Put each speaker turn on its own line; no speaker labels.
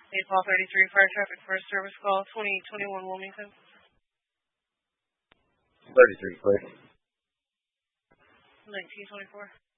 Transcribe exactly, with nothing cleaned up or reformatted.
eight Paul thirty-three, Fire Traffic First Service Call, twenty twenty-one Wilmington.
thirty-three, please.
nineteen twenty-four.